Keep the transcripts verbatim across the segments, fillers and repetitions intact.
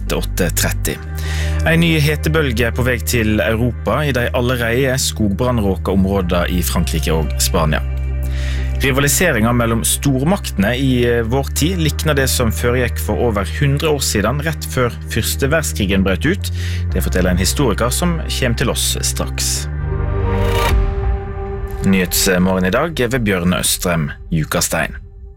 åtte tretti. En ny hetebølge er på vei til Europa i de allerede skogbrannråka områder i Frankrike og Spania. Rivaliseringen mellom stormaktene i vår tid likner det som foregikk for over hundre år siden, rett før første verdenskrigen brøt ut. Det forteller en historiker som kommer til oss straks. Nyhetsmorgen i dag ved Bjørn Østrem Jukastein.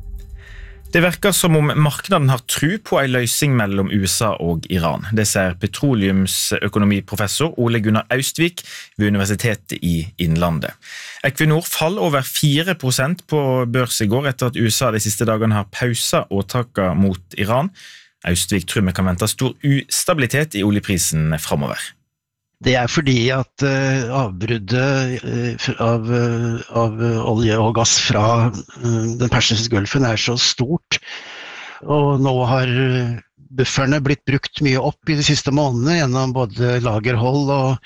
Det verkar som om marknaden har tru på en løsning mellom U S A og Iran. Det sier petroleumsøkonomiprofessor Ole Gunnar Austvik ved Universitetet i Innlandet. Equinor fall over fire prosent på børs i går etter at U S A de siste dagene har pausa åtaker mot Iran. Austvik tror vi kan vente stor ustabilitet i oljeprisen fremover. Det er fordi at uh, avbruddet uh, av, uh, av olje og gass fra uh, den persiske gulfen er så stort, og nå har uh, bufferne blitt brukt mye opp i de siste månedene gjennom både lagerhold og,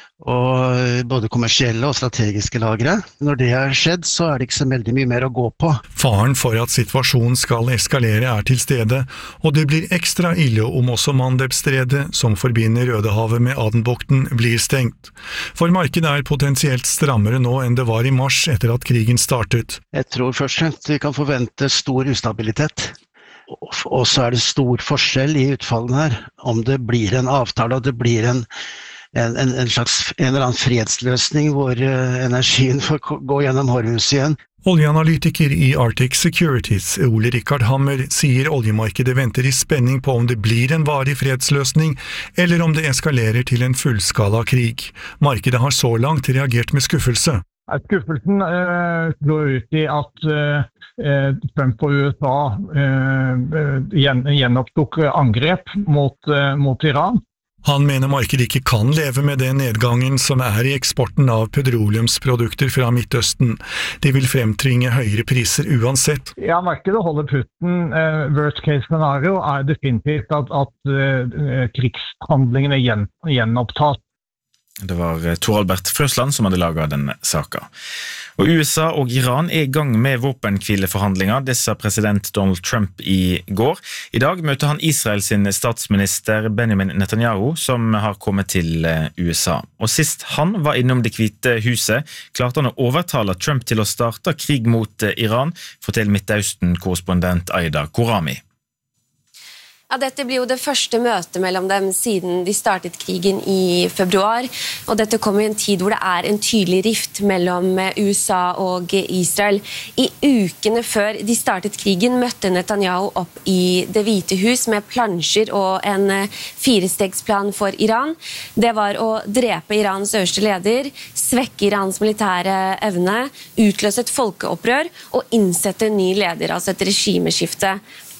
og både kommersielle og strategiske lagre. Når det har skjedd, så er det ikke så veldig mye mer å gå på. Faren for at situasjonen skal eskalere er til stede, og det blir ekstra ille om også Mandebstredet, som forbinder Rødehavet med Adenbukten, blir stengt. For markedet er potensielt strammere nå enn det var i mars etter at krigen startet. Jeg tror først og fremst vi kan forvente stor ustabilitet. Og så er det stor forskjell i utfallene her. Om det blir en avtale, og det blir en En, en, en slags en eller annen fredsløsning hvor uh, energien får gå gjennom Hormuz igjen. Oljeanalytiker i Arctic Securities, Ole Rikard Hammer, sier oljemarkedet venter i spenning på om det blir en varig fredsløsning, eller om det eskalerer til en fullskala krig. Markedet har så langt reagert med skuffelse. Skuffelsen uh, går ut i at uh, Trump og U S A uh, gjen, gjenopptok angrep mot, uh, mot Iran. Han mener markedet ikke kan leve med den nedgangen som er i eksporten av petroleumsprodukter fra Midtøsten. Det vil fremtvinge høyere priser uansett. Ja, markedet holder putten. Uh, worst case scenario er definitivt at, at uh, krigshandlingene gjen, gjenopptas. Det var Tor Albert Frøsland som hadde laget denne saka. Og U S A og Iran er i gang med våpenhvileforhandlinger, det sa president Donald Trump i går. I dag møter han Israels statsminister Benjamin Netanyahu, som har kommet til U S A. Og sist han var innom Det hvite huset, klarte han å overtale Trump til å starte krig mot Iran, forteller Midtøsten-korrespondent Aida Korami. Ja, dette blir jo det første møtet mellom dem siden de startet krigen i februar, og dette kommer i en tid hvor det er en tydelig rift mellom U S A og Israel. I ukene før de startet krigen møtte Netanyahu opp i Det hvite hus med plansjer og en firestegsplan for Iran. Det var å drepe Irans øverste leder, svekke Irans militære evne, utløse et folkeopprør og innsette en ny leder, altså et regimeskifte.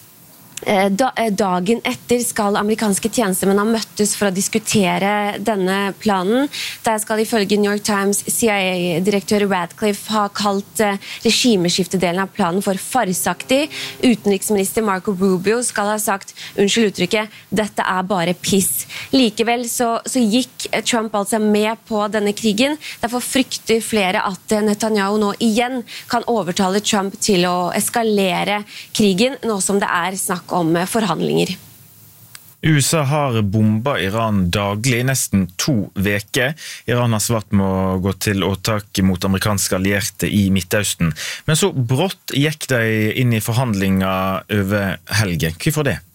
Dagen etter skal amerikanske tjenestemenn ha møttes for å diskutere denne planen. Der skal ifølge New York Times C I A-direktør Radcliffe ha kalt regimeskiftedelen av planen for farsaktig. Utenriksminister Marco Rubio skal ha sagt, unnskyld uttrykket, dette er bare piss. Likevel så, så gikk Trump altså med på denne krigen. Derfor frykter flere at Netanyahu nå igjen kan overtale Trump til å eskalere krigen, nå som det er snakk om forhandlinger. U S A har bomba Iran daglig nesten to veker. Iran har svart med å gå til åtak mot amerikanske allierte i Midtøsten. Men så brått gikk de inn i forhandlinger over helgen. Hvorfor det?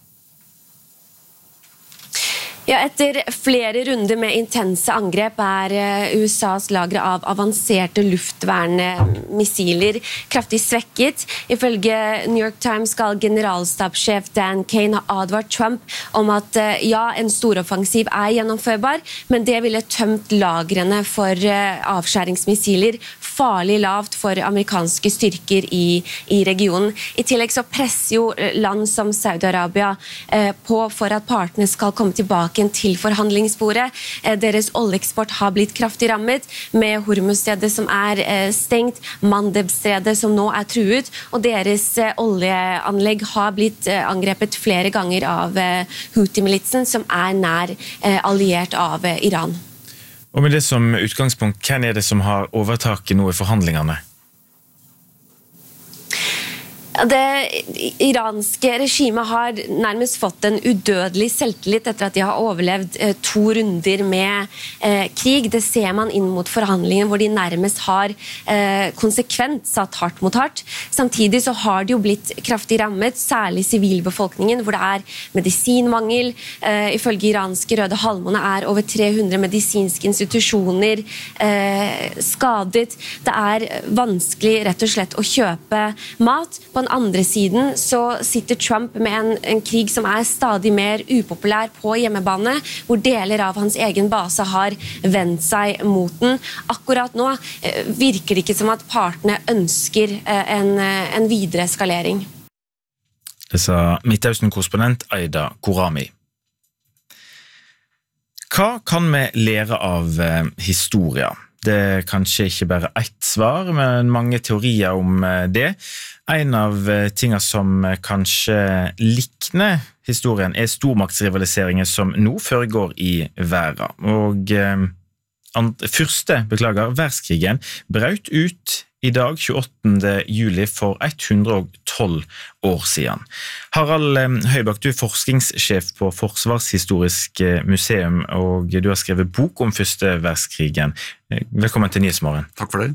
Ja, etter flere runder med intense angrep er U S A's lagre av avanserte luftvernmissiler kraftig svekket. Ifølge New York Times skal generalstabssjef Dan Kane ha advart Trump om at ja, en storoffensiv er gjennomførbar, men det ville tømt lagrene for avskjæringsmissiler farlig lavt for amerikanske styrker i, i regionen. I tillegg så presser jo land som Saudi-Arabia eh, på for at partene skal komme tilbake til forhandlingsbordet. Eh, deres oljeeksport har blitt kraftig rammet, med Hormuzstredet som er eh, stengt, Mandebstredet som nå er truet, og deres eh, oljeanlegg har blitt eh, angrepet flere ganger av eh, Houthi-militsen, som er nær eh, alliert av eh, Iran. Og med det som utgangspunkt, hvem er det som har overtaket nå i forhandlingene? Det iranske regimet har nærmest fått en udødelig selvtillit etter at de har overlevd eh, to runder med eh, krig. Det ser man inn mot forhandlingen hvor de nærmest har eh, konsekvent satt hardt mot hardt. Samtidig så har de jo blitt kraftig rammet, særlig sivilbefolkningen, hvor det er medisinmangel. Eh, ifølge iranske Røde Halvmåne er over tre hundre medisinske institusjoner eh, skadet. Det er vanskelig rett og slett å kjøpe mat. På den andre siden så sitter Trump med en, en krig som er stadig mer upopulær på hjemmebane, hvor deler av hans egen base har vendt seg mot den. Akkurat nå eh, virker det ikke som at partene ønsker eh, en, en videre eskalering. Det sa Midtøsten-korrespondent Aida Korami. Hva kan vi lære av eh, historia? Det er kanskje ikke bare ett svar, men mange teorier om det. En av tingene som kanskje likner historien er stormaktsrivaliseringer som nå foregår i verden. Og eh, første, beklager, verdenskrigen brøt ut i dag, tjueåttende juli, for hundre og tolv år siden. Harald Høybakk, du er forskningssjef på Forsvarshistorisk museum, og du har skrevet bok om første verdenskrigen. Velkommen til Nyhetsmorgen. Takk for det.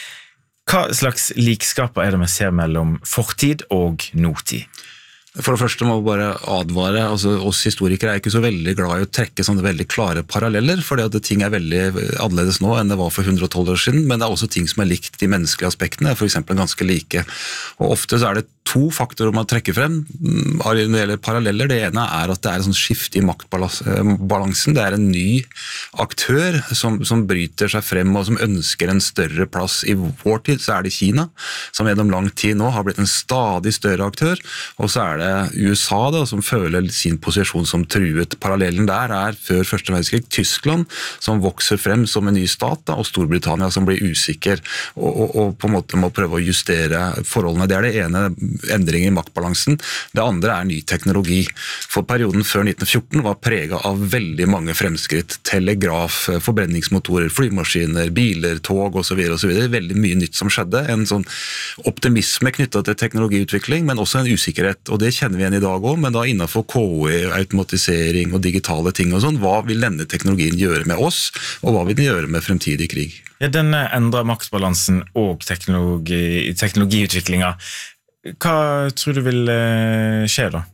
Hva slags likskaper er det vi ser mellom fortid og nåtid? For det første må vi bare advare, altså oss historikere er ikke så veldig glad i å trekke sånne veldig klare paralleller, fordi at ting er veldig annerledes nå enn det var for hundre og tolv år siden, men det er også ting som er likt de menneskelige aspektene, for eksempel ganske like. Og ofte så er det to faktorer man trekker frem når det gjelder paralleller. Det ene er at det er en sånn skift i maktbalansen. Det er en ny aktør som, som bryter seg frem og som ønsker en større plass. I vår tid så er det Kina, som gjennom lang tid nå har blitt en stadig større aktør, og så er det U S A da, som føler sin posisjon som truet. Parallellen der er før første verdenskrig Tyskland, som vokser frem som en ny stat, da, og Storbritannia som blir usikker og, og, og på en måte må prøve å justere forholdene. Det er det ene, endringer i maktbalansen. Det andre er ny teknologi. For perioden før nitten fjorten var preget av veldig mange fremskritt. Telegraf, forbrenningsmotorer, flymaskiner, biler, tog og så videre og så videre. Veldig mye nytt som skjedde. En sånn optimisme knyttet til teknologiutvikling, men også en usikkerhet. Og det kjenner vi igjen i dag også, men da innenfor K I, automatisering og digitale ting og sånn. Hva vil denne teknologien gjøre med oss, og hva vil den gjøre med fremtidig krig? Ja, den endrer maktbalansen og teknologi, teknologiutviklingen. Hva tror du vil skje da?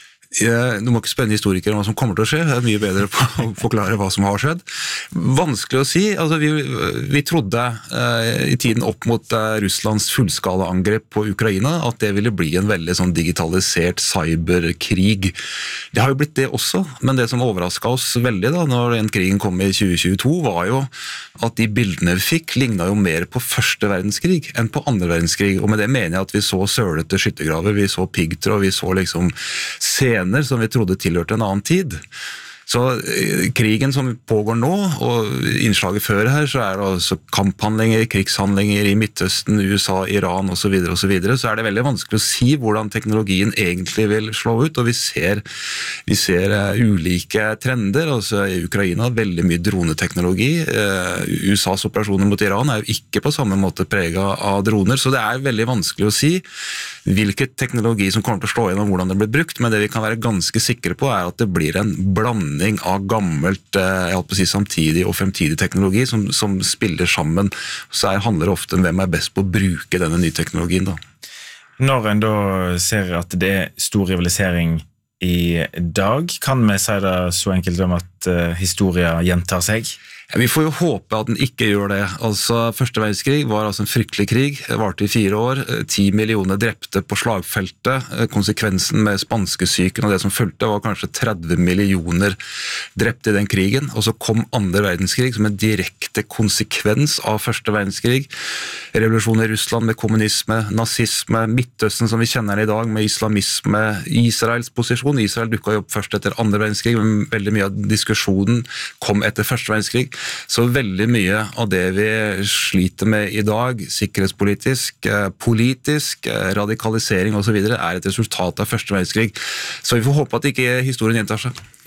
Du må ikke spenne historikere om hva som kommer til å skje, det er mye bedre på å forklare hva som har skjedd. Vanskelig å si, altså vi, vi trodde eh, i tiden opp mot eh, Russlands fullskala angrep på Ukraina at det ville bli en veldig sånn digitalisert cyberkrig. Det har jo blitt det også, men det som overrasket oss veldig da, når den krigen kom i tjue tjueto, var jo at de bildene vi fikk lignet jo mer på første verdenskrig enn på andre verdenskrig, og med det mener jeg at vi så sølete skyttergraver, vi så piggtråd, vi så liksom scener som vi trodde tilhørte en annen tid. Så krigen som pågår nå, og innslaget før her, så er det altså kamphandlinger, krigshandlinger i Midtøsten, U S A, Iran og så videre og så videre, så er det veldig vanskelig å si hvordan teknologien egentlig vil slå ut, og vi ser, vi ser uh, ulike trender, altså i Ukraina veldig mye droneteknologi, uh, U S A's operasjoner mot Iran er jo ikke på samme måte preget av droner, så det er veldig vanskelig å si hvilken teknologi som kommer til å slå gjennom hvordan det blir brukt, men det vi kan være ganske sikre på er at det blir en blanding av gammelt, jeg holdt på å si samtidig og fremtidig teknologi som, som spiller sammen. Så her handler det ofte om hvem er best på å bruke denne nye teknologien da. Når en da ser at det er stor rivalisering i dag, kan vi si det så enkelt om at uh, historien gjentar seg? Ja, vi får jo håpe at den ikke gjør det. Altså, første verdenskrig var altså en fryktelig krig, det varte i fire år, ti millioner drepte på slagfeltet, konsekvensen med spanskesyken og det som fulgte var kanskje tretti millioner drepte i den krigen, og så kom andre verdenskrig som en direkte konsekvens av første verdenskrig, revolusjon i Russland med kommunisme, nazisme, Midtøsten som vi kjenner i dag med islamisme, Israels posisjon, Israel dukket jo opp først etter andre verdenskrig, men veldig mye av diskusjonen kom etter første verdenskrig. Så veldig mye av det vi sliter med i dag, sikkerhetspolitisk, politisk, radikalisering og så videre, er et resultat av første verdenskrig. Så vi får håpe at ikke historien gjentar seg.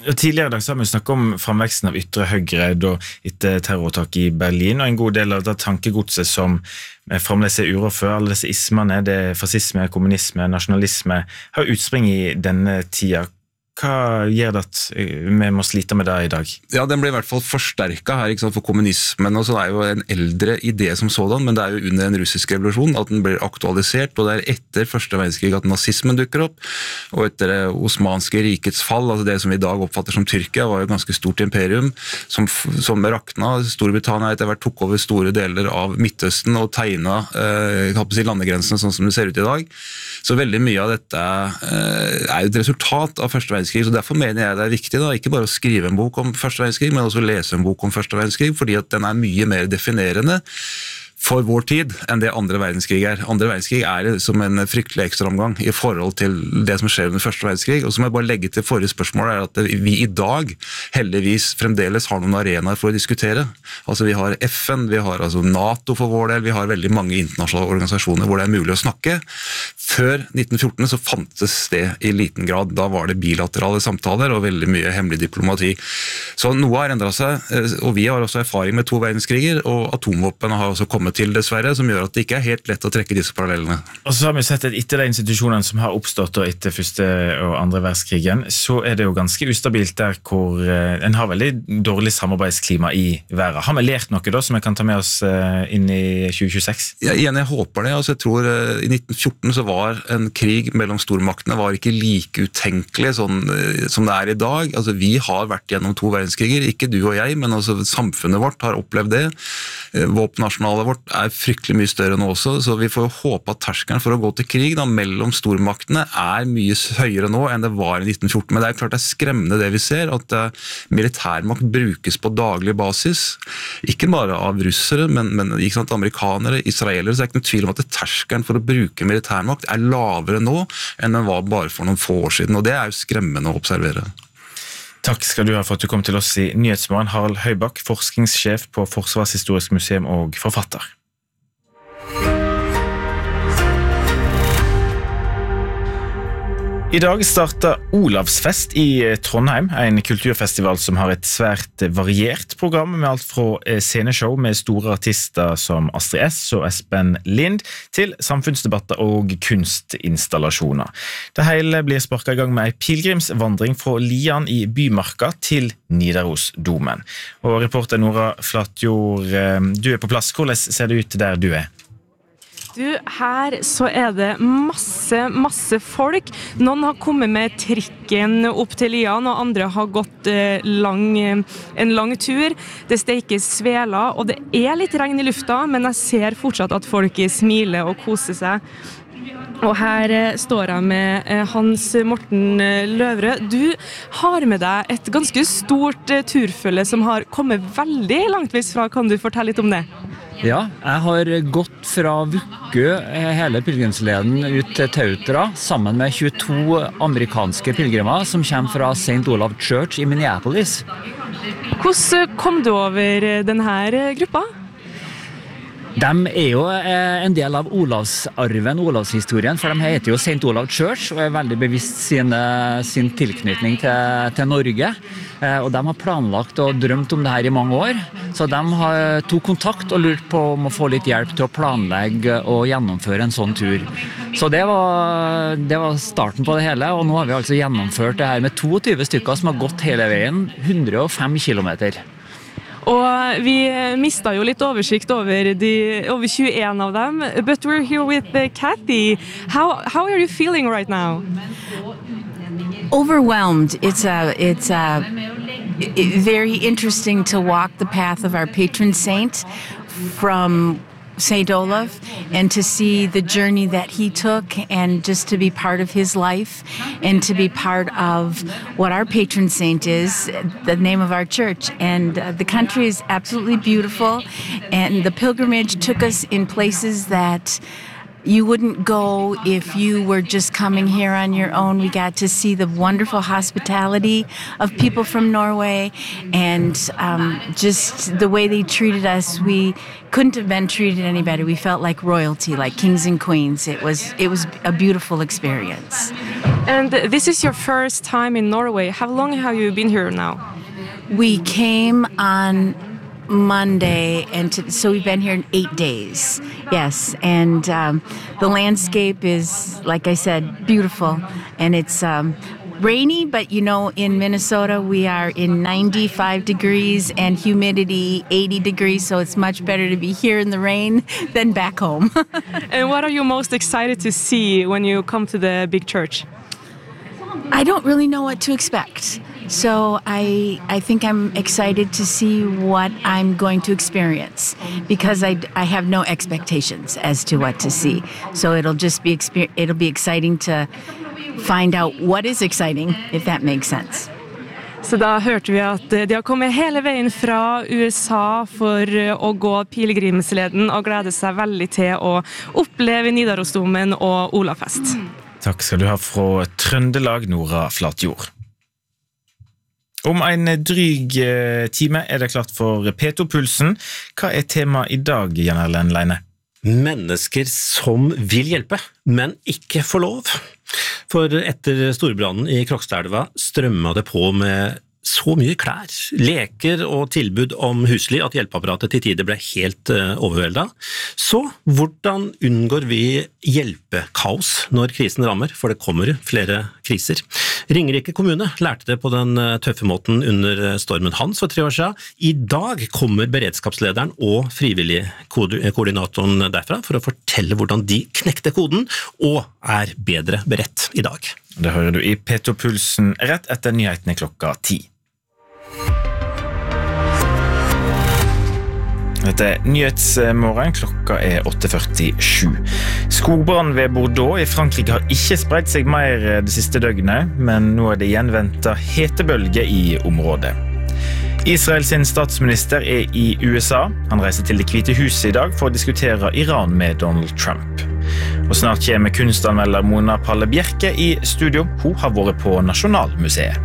Tidligere i dag så har vi snakket om fremveksten av ytre høyre da etter terrorattack i Berlin, og en god del av det tankegodset som fremdeles er uro for, alle disse ismene, det er fascisme, kommunisme, nasjonalisme, har utspring i denne tida. Hva gjør det at vi må slite med det i dag? Ja, den ble i hvert fall forsterket her, ikke sant, for kommunismen, og så er jo en eldre idé som sådan, men det er jo under en russisk revolusjon at den blir aktualisert, og det er etter første verdenskrig at nazismen dukker opp, og etter det osmanske rikets fall, altså det som vi i dag oppfatter som Tyrkia, var jo et ganske stort imperium, som, som rakna. Storbritannia etter hvert tok over store deler av Midtøsten og tegnet eh, si landegrensene sånn som det ser ut i dag. Så veldig mye av dette eh, er jo et resultat av første verdenskrig, så derfor mener jeg det er viktig da, ikke bare å skrive en bok om første verdenskrig, men også lese en bok om første verdenskrig, fordi at den er mye mer definerende for vår tid enn det andre verdenskrig er. Andre verdenskrig er som en fryktelig ekstraomgang i forhold til det som skjer under første verdenskrig, og som jeg bare legger til forrige spørsmål er at vi i dag heldigvis fremdeles har noen arenaer for å diskutere. Altså vi har F N, vi har altså NATO for vår del, vi har veldig mange internasjonale organisasjoner hvor det er mulig å snakke. Før nitten fjorten så fantes det i liten grad, da var det bilaterale samtaler og veldig mye hemmelig diplomati. Så noe har endret seg, og vi har også erfaring med to verdenskriger, og atomvåpen har også kommet til dessverre, som gjør at det ikke er helt lett å trekke disse parallellene. Og så har vi sett at etter de institusjonene som har oppstått etter første og andre verdenskrigen, så er det jo ganske ustabilt der hvor en har veldig dårlig samarbeidsklima i verden. Har vi lært noe da som vi kan ta med oss inn i tjue tjueseks? Ja, igjen, jeg håper det. Altså, jeg tror i nitten fjorten så var en krig mellom stormaktene var ikke like utenkelig sånn, som det er i dag. Altså, vi har vært gjennom to verdenskriger, ikke du og jeg, men altså, samfunnet vårt har opplevd det. Våpenarsenalet vårt er fryktelig mye større nå også, så vi får jo håpe at terskelen for å gå til krig da, mellom stormaktene er mye høyere nå enn det var i nitten fjorten. Men det er klart det er skremmende det vi ser, at uh, militærmakt brukes på daglig basis, ikke bare av russere, men, men ikke sant, amerikanere, israelere, så det er ikke noe tvil om at terskelen for å bruke militærmakt er lavere nå enn den var bare for noen få år siden, og det er jo skremmende å observere. Takk skal du ha for at du kom til oss i Nyhetsmorgen, Harald Høybakk, forskningssjef på Forsvarshistorisk museum og forfatter. I dag starter Olavsfest i Trondheim, en kulturfestival som har et svært variert program med alt fra sceneshow med store artister som Astrid S og Espen Lind til samfunnsdebatter og kunstinstallasjoner. Det hele blir sparket i gang med en pilgrimsvandring fra Lian i Bymarka til Nidarosdomen. Og reporter Nora Flatjord, du er på plass. Hvordan ser det ut der du er? Du, her så er det masse, masse folk. Noen har kommet med trikken opp til Lian, og andre har gått eh, lang, en lang tur. Det steikes sveler, og det er litt regn i lufta, men jeg ser fortsatt at folk smiler og koser seg. Og her eh, står jeg med eh, Hans Morten Løvrød. Du har med deg et ganske stort eh, turfølge som har kommet veldig langtvis fra. Kan du fortelle litt om det? Ja, jeg har gått fra Vukkø hele pilgrimsleden ut til Tautra sammen med tjueto amerikanske pilgrimer som kommer fra Saint Olaf Church i Minneapolis. Hvordan kom du over denne gruppa? De er jo en del av Olavsarven, Olavshistorien, for de heter jo Saint Olaf Church og er veldig bevisst sine, sin tilknytning til, til Norge. Og de har planlagt og drømt om det her i mange år, så de har tok kontakt og lurt på om å få litt hjelp til å planlegge og gjennomføre en sånn tur. Så det var, det var starten på det hele, og nå har vi altså gjennomført det her med toogtyve stykker som har gått hele veien, hundre og fem kilometer. Og vi mistet jo litt oversikt over, de, over tjueen av dem, but we're here with uh, Kathy. How, how are you feeling right now? Overwhelmed. It's a, it's a, it, very interesting to walk the path of our patron saint from Saint Olaf and to see the journey that he took and just to be part of his life and to be part of what our patron saint is, the name of our church. And uh, the country is absolutely beautiful, and the pilgrimage took us in places that you wouldn't go if you were just coming here on your own. We got to see the wonderful hospitality of people from Norway, and um, just the way they treated us. We couldn't have been treated any better. We felt like royalty, like kings and queens. It was it was a beautiful experience. And this is your first time in Norway. How long have you been here now? We came on Monday, and to, so we've been here in eight days. Yes, and um, the landscape is, like I said, beautiful, and it's um, rainy, but you know, in Minnesota we are in ninety-five degrees and humidity eighty degrees, so it's much better to be here in the rain than back home. And what are you most excited to see when you come to the big church? I don't really know what to expect. So I I think I'm excited to see what I'm going to experience, because I, I have no expectations as to what to see. So it'll just be exper- it'll be exciting to find out what is exciting, if that makes sense. Så da hørte vi at de har kommet hele veien fra U S A for å gå pilegrimsleden og glede seg veldig til å oppleve Nidarosdomen og Olavsfest. Takk skal du ha fra Trøndelag, Nora Flatjord. Om en dryg time er det klart for P to-pulsen. Hva er tema i dag, Jan Erlend Leine? Mennesker som vil hjelpe, men ikke får lov. For etter storbrannen i Krokstadelva strømmet det på med så mye klær, leker og tilbud om husly at hjelpeapparatet til tider ble helt overveldet. Så hvordan unngår vi hjelpekaos når krisen rammer, for det kommer flere kriser? Ringerike kommune lærte det på den tøffe måten under stormen Hans for tre år siden. I dag kommer beredskapslederen og frivillig koordinatoren derfra for å fortelle hvordan de knekte koden og er bedre beredt i dag. Det hører du i P to-pulsen rett etter nyhetene klokka ti. Dette er Nyhetsmorgen, klokka er åtte førtisju. Skogbrand ved Bordeaux i Frankrike har ikke spredt seg mer det siste døgnet, men nå er det gjenventet hetebølge i området. Israels statsminister er i U S A. Han reiser til Det hvite huset i dag for å diskutere Iran med Donald Trump. Og snart kommer kunstanmelder Mona Palle Bjerke i studio. Hun har vært på Nasjonalmuseet.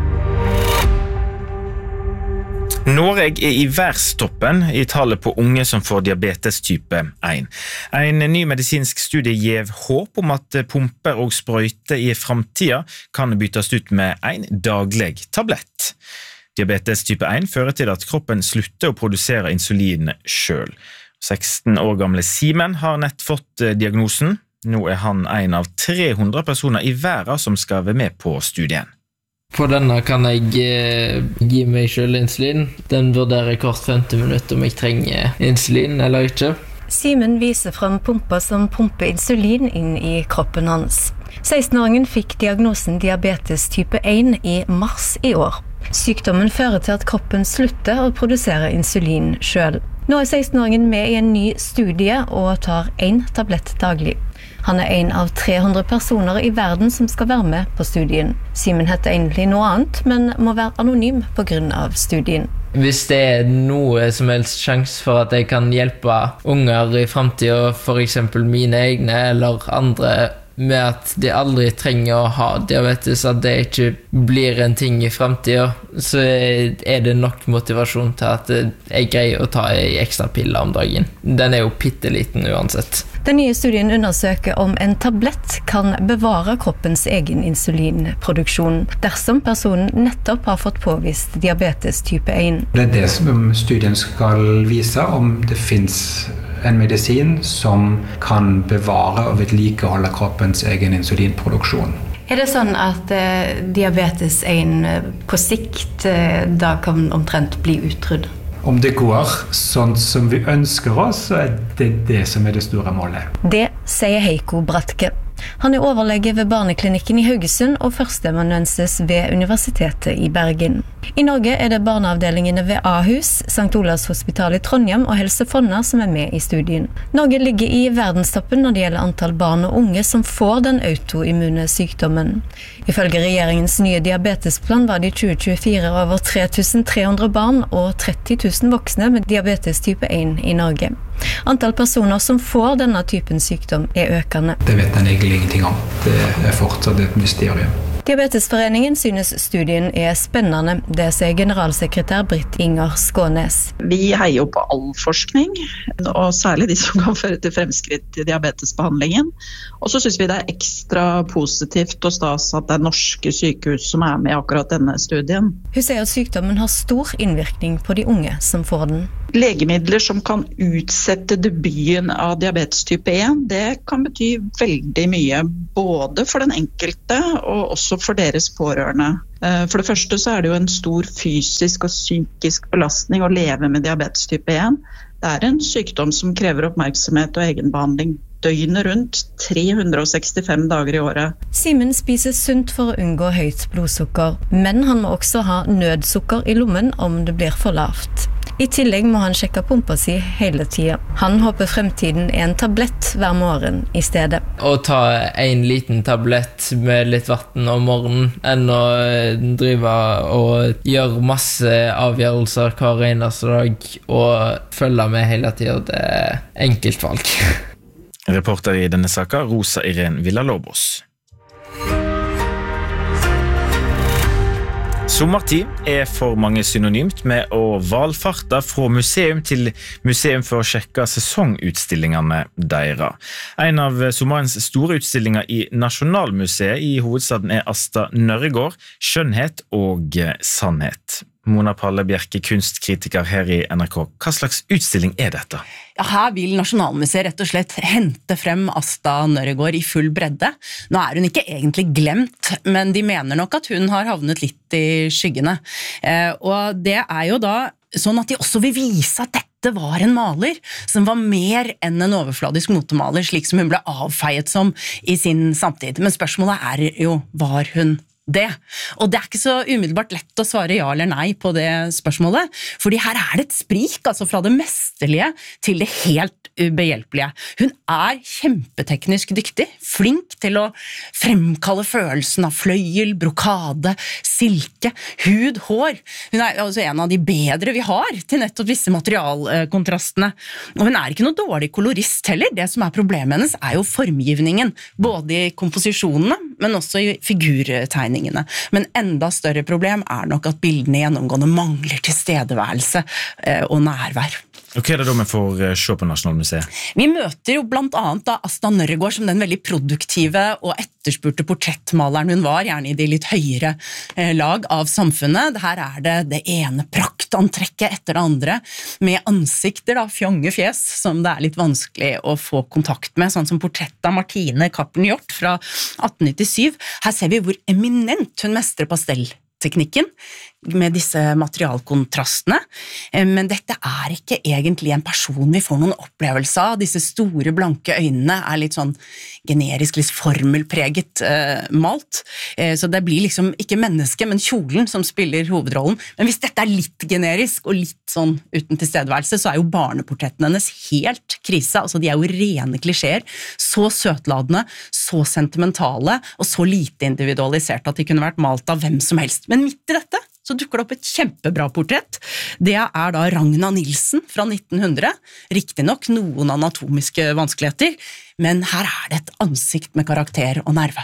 Norge er i verstoppen i tallet på unge som får diabetes type én. En ny medisinsk studie gir håp om at pumper og sprøyter i fremtiden kan byttes ut med en daglig tablett. Diabetes type én fører til at kroppen slutter å produsere insulin selv. seksten år gamle Simen har nett fått diagnosen. Nå er han en av tre hundre personer i verden som skal være med på studien. På denne kan jeg eh, gi meg selv insulin. Den vurderer hvert femti minutter om jeg trenger insulin eller ikke. Simen viser frem pumper som pumper insulin inn i kroppen hans. seksten-åringen fikk diagnosen diabetes type én i mars i år. Sykdommen fører til at kroppen slutter å produsere insulin selv. Nå er seksten-åringen med i en ny studie og tar én tablett daglig. Han er en av tre hundre personer i verden som skal være med på studien. Simen heter egentlig noe annet, men må være anonym på grunn av studien. Hvis det er noe som helst sjans for at jeg kan hjelpe unger i fremtiden, for eksempel mine egne eller andre, med at de aldri trenger å ha diabetes, at det ikke blir en ting i fremtiden, så er det nok motivasjon til at jeg greier å ta en ekstra pille om dagen. Den er jo pitteliten uansett. Den nye studien undersøker om en tablett kan bevare kroppens egen insulinproduksjon dersom personen nettopp har fått påvist diabetes type én. Det er det som studien skal vise, om det finnes en medisin som kan bevare og vedlikeholde kroppens egen insulinproduksjon. Er det sånn at eh, diabetes én på sikt eh, da kan omtrent bli utrydd? Om det går sånn som vi ønsker oss, så er det det som er det store målet. Det sier Heiko Bratke. Han er overlege ved barneklinikken i Haugesund og førsteamanuensis ved Universitetet i Bergen. I Norge er det barneavdelingene ved Ahus, Sankt Olavs hospital i Trondheim og Helse Fonna som er med i studien. Norge ligger i verdenstoppen når det gjelder antall barn og unge som får den autoimmune sykdommen. Ifølge regjeringens nye diabetesplan var det i tjue tjuefire over tre tusen tre hundre barn og tretti tusen voksne med diabetes type én i Norge. Antall personer som får denne typen sykdom er økende. Det vet en egentlig ingenting om. Det er fortsatt et mysterium. Diabetesforeningen synes studien er spennende, det sier generalsekretær Britt Inger Skånes. Vi heier jo på all forskning, og særlig de som kan føre til fremskritt i diabetesbehandlingen. Og så synes vi det er ekstra positivt og stas at det er norske sykehus som er med i akkurat denne studien. Hun sier at sykdommen har stor innvirkning på de unge som får den. Legemidler som kan utsette debuten av diabetes type en, det kan bety veldig mye, både for den enkelte og også for deres pårørende. For det første så er det jo en stor fysisk og psykisk belastning å leve med diabetes type en. Det er en sykdom som krever oppmerksomhet og egenbehandling døgnet rundt, tre hundre sekstifem dager i året. Simen spiser sunt for å unngå høyt blodsukker, men han må også ha nødsukker i lommen om det blir for lavt. I tillegg må han sjekke pumpa si hele tiden. Han håper fremtiden er en tablett hver morgen i stedet. Å ta en liten tablett med litt vatten om morgenen enn å drive og gjøre masse avgjørelser hver eneste dag og følge med hele tiden, det er enkelt valg. Reporter i denne saken, Rosa Irene Villalobos. Sommertid er for mange synonymt med å valfarte fra museum til museum for å sjekke sesongutstillingene deres. En av sommerens store utstillinger i Nasjonalmuseet i hovedstaden er Asta Nørregård, Skjønnhet og sannhet. Mona Palle Bjerke, kunstkritiker her i N R K. Hva slags utstilling er dette? Ja, her vil Nasjonalmuseet rett og slett hente frem Asta Nørregård i full bredde. Nå er hun ikke egentlig glemt, men de mener nok at hun har havnet litt i skyggene. Eh, og det er jo da sånn at de også vil vise at dette var en maler som var mer enn en overfladisk motemaler, slik som hun ble avfeiet som i sin samtid. Men spørsmålet er jo, var hun det? Og det er ikke så umiddelbart lett å svare ja eller nei på det spørsmålet, fordi her er det et sprik, altså fra det mesterlige til det helt ubehjelpelige. Hun er kjempeteknisk dyktig, flink til å fremkalle følelsen av fløyel, brokade, silke, hud, hår. Hun er altså en av de bedre vi har til nettopp disse materialkontrastene. Og hun er ikke noe dårlig kolorist heller. Det som er problemet hennes er jo formgivningen, både i komposisjonene, men også i figurtegningene. Men enda større problem er nok at bildene gjennomgående mangler tilstedeværelse og nærvær. Og hva er det da vi får se på Nasjonalmuseet? Vi møter jo blant annet da Asta Nørregård som den veldig produktive og etterspurte portrettmaleren hun var, gjerne i de litt høyere lag av samfunnet. Her er det det ene praktantrekket etter det andre, med ansikter, da, fjonge fjes, som det er litt vanskelig å få kontakt med, sånn som portrettet av Martine Kappen-Hjort fra atten nittisju. Her ser vi hvor eminent hun mestrer pastellteknikken med disse materialkontrastene, men dette er ikke egentlig en person vi får noen opplevelse av. Disse store blanke øynene er litt sånn generisk, litt formelpreget eh, malt, eh, så det blir liksom ikke menneske, men kjolen som spiller hovedrollen. Men hvis dette er litt generisk og litt sånn uten tilstedeværelse, så er jo barneportrettene hennes helt krise, altså de er jo rene klisjeer, så søtladende, så sentimentale og så lite individualisert at de kunne vært malt av hvem som helst. Men midt i dette så dukker det opp et kjempebra portrett. Det er da Ragna Nilsen fra nitten hundre. Riktig nok noen anatomiske vanskeligheter, men her er det et ansikt med karakter og nerve.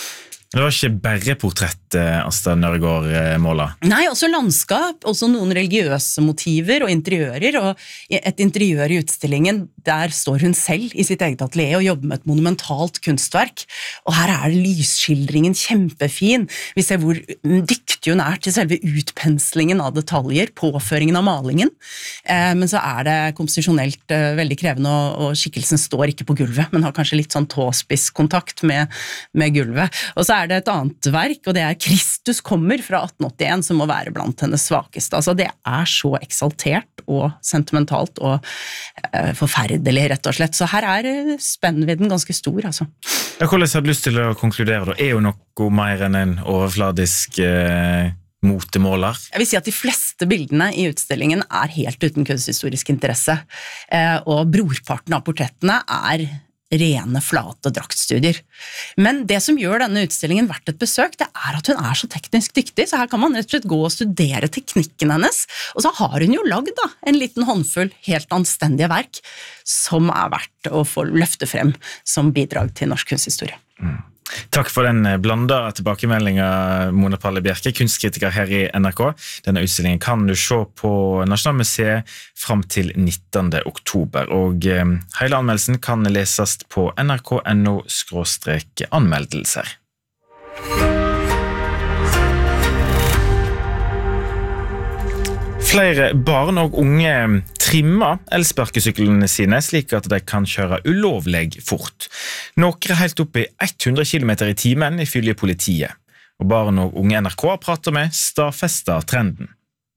Det var ikke bare portrett Asta Nørregård målet? Nei, også landskap, også noen religiøse motiver og interiører, og et interiør i utstillingen, der står hun selv i sitt eget atelier og jobber med et monumentalt kunstverk, og her er lysskildringen kjempefin. Vi ser hvor dyktig hun er til selve utpenslingen av detaljer, påføringen av malingen, men så er det komposisjonelt veldig krevende, og skikkelsen står ikke på gulvet, men har kanskje litt sånn tåspisskontakt med, med gulvet. Og så er det et annet verk, og det er Kristus kommer fra atten åttien, som må være blant hennes svakeste. Altså, det er så eksaltert og sentimentalt og eh, forferdelig, rett og slett. Så her er spennvidden ganske stor, altså. Ja, hvordan har du lyst til å konkludere da? Er jo noe mer enn en overfladisk eh, motemåler? Jeg vil si at de fleste bildene i utstillingen er helt uten kunsthistorisk interesse, eh, og brorparten av portrettene er rene, flate draktstudier. Men det som gjør denne utstillingen verdt et besøk, det er at hun er så teknisk dyktig, så her kan man rett og slett gå og studere teknikken hennes, og så har hun jo lagd da, en liten håndfull helt anstendige verk, som er verdt å få løfte frem som bidrag til norsk kunsthistorie. Mm. Takk for den blanda tilbakemeldingen, Mona Palle Bjerke, kunstkritiker her i N R K. Denne utstillingen kan du se på Nasjonalmuseet frem til nittende oktober, og hele anmeldelsen kan leses på n r k punktum n o skråstrek anmeldelser. Flere barn og unge trimmer elsparkesyklene sine slik at de kan kjøre ulovlig fort. Noen er helt opp i hundre kilometer i timen ifølge politiet. Og barn og unge N R K prater med stadfester trenden.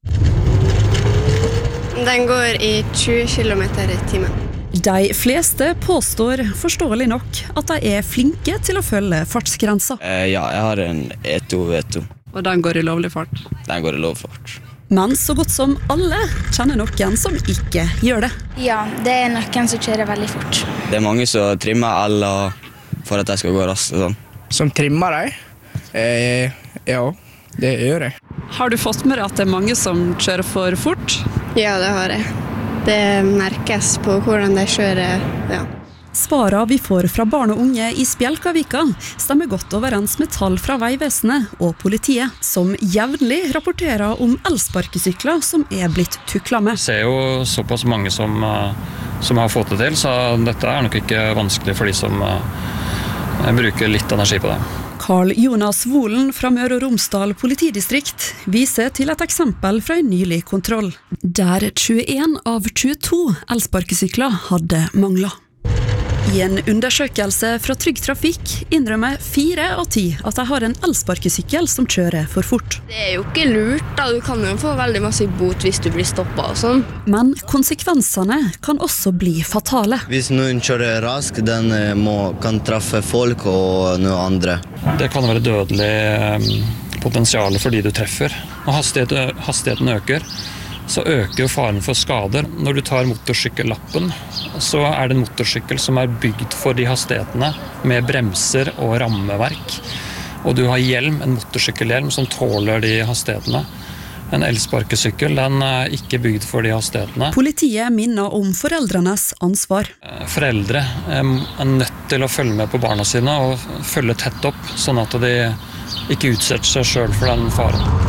Den går i tjue kilometer i timen. De fleste påstår forståelig nok at de er flinke til å følge fartsgrensa. Eh, ja, jeg har en E to V to. Og den går i lovlig fart? Den går i lovlig fart. Men så godt som alle kjenner noen som ikke gjør det. Ja, det er noen som kjører veldig fort. Det er mange som trimmer eller for at de skal gå raskt og sånn. Som trimmer deg? Eh, ja, det gjør jeg. Har du fått med deg at det er mange som kjører for fort? Ja, det har jeg. Det merkes på hvordan de kjører, ja. Svarene vi får fra barn og unge i Spjelkavika stemmer godt overens med tall fra Veivesenet og politiet, som jevnlig rapporterer om elsparkesykler som er blitt tuklet med. Jeg ser jo såpass mange som, som har fått det til, så dette er nok ikke vanskelig for de som bruker litt energi på det. Karl Jonas Wolen fra Møre og Romsdal politidistrikt viser til et eksempel fra en nylig kontroll, der tjueen av tjueto elsparkesykler hadde manglet. I en undersøkelse fra Trygg Trafikk innrømmer fire av ti at de har en elsparkesykkel som kjører for fort. Det er jo ikke lurt da, du kan jo få veldig masse bot hvis du blir stoppet og sånn. Men konsekvensene kan også bli fatale. Hvis noen kjører rask, den må, kan treffe folk og noe andre. Det kan være dødelig potensial for de du treffer. Når hastigheten, hastigheten øker, så øker jo faren for skader. Når du tar motorsykkellappen, så er det en motorsykkel som er bygd for de hastighetene, med bremser og rammeverk. Og du har hjelm, en motorsykkelhjelm som tåler de hastighetene. En elsparkesykkel, den er ikke bygd for de hastighetene. Politiet minner om foreldrenes ansvar. Foreldre er nødt til å følge med på barna sine og følge tett opp, sånn at de ikke utsetter seg selv for den faren.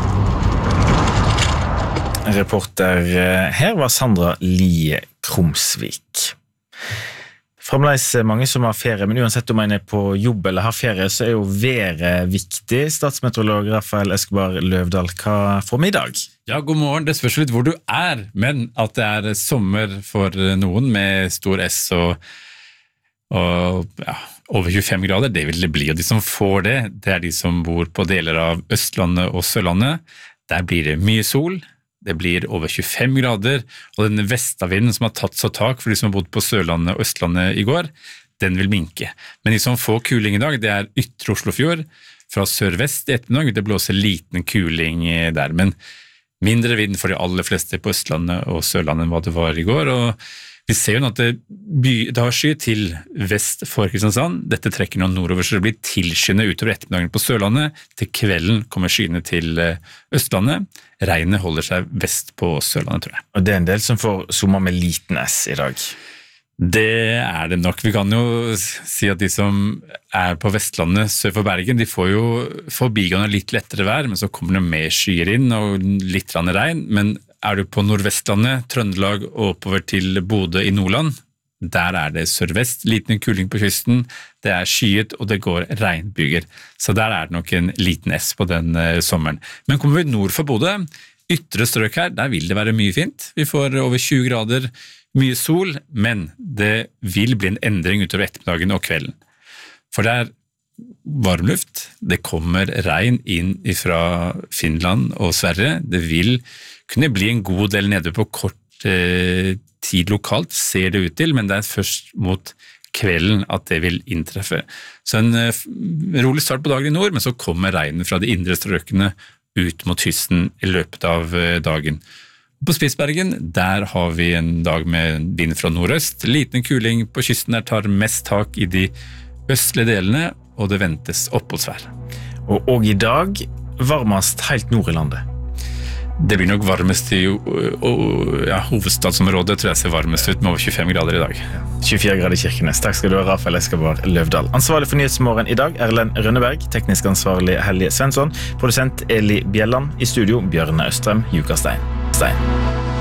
Reporter her var Sandra Lie Krumsvik. Fremdeles mange som har ferie, men uansett om man er på jobb eller har ferie, så er jo været viktig. Statsmeteorolog Rafael Escobar Løvdahl, hva får vi i dag? Ja, god morgen. Det spørs litt hvor du er, men at det er sommer for noen med stor S og, og ja, over tjuefem grader, det vil det bli. Og de som får det, det er de som bor på deler av Østlandet og Sørlandet. Der blir det mye sol. Det blir over tjuefem grader, og den vestavinden som har tatt så tak for de som har bodd på Sørlandet og Østlandet i går, den vil minke. Men de som får kuling i dag, det er ytre Oslofjord, fra sørvest i ettermiddag. Det blåser liten kuling der, men mindre vind for de aller fleste på Østlandet og Sørlandet enn hva det var i går, og vi ser jo at det, by, det har sky til vest for Kristiansand. Dette trekker nå nordover, så det blir tilskyende utover ettermiddagen på Sørlandet. Til kvelden kommer skyene til Østlandet. Regnet holder seg vest på Sørlandet, tror jeg. Og det er en del som får zooma med liten S i dag. Det er det nok. Vi kan jo si at de som er på Vestlandet sør for Bergen, de får jo forbigående litt lettere vær, men så kommer det mer skyer inn og litt regn, men er du på Nordvestlandet, Trøndelag og oppover til Bodø i Nordland, der er det sørvest, liten kuling på kysten, det er skyet og det går regnbyger. Så der er det nok en liten S på den uh, sommeren. Men kommer vi nord for Bodø, ytre strøk her, der vil det være mye fint. Vi får over tjue grader, mye sol, men det vil bli en endring utover ettermiddagen og kvelden. For det er varmluft, det kommer regn inn fra Finland og Sverige, det vil kunne bli en god del nede på kort eh, tid lokalt, ser det ut til, men det er først mot kvelden at det vil inntreffe. Så en eh, rolig start på dagen i nord, men så kommer regnen fra de indre strøkene ut mot kysten i løpet av eh, dagen. På Spitsbergen, der har vi en dag med vind fra nordøst. Liten kuling på kysten der tar mest tak i de østlige delene, og det ventes oppholdsvær. Og, og i dag varmest helt nord i landet. Det blir nok varmest i ja, hovedstadsområdet, tror jeg ser varmest ut, med over tjuefem grader i dag. tjuefire grader i Kirkenes. Takk skal du ha, Rafael Escobar Løvdahl. Ansvarlig for Nyhetsmorgen i dag, Erlend Rønneberg. Teknisk ansvarlig, Helge Svensson. Produsent, Eli Bjelland. I studio, Bjørne Østrem, Juka Stein. Stein.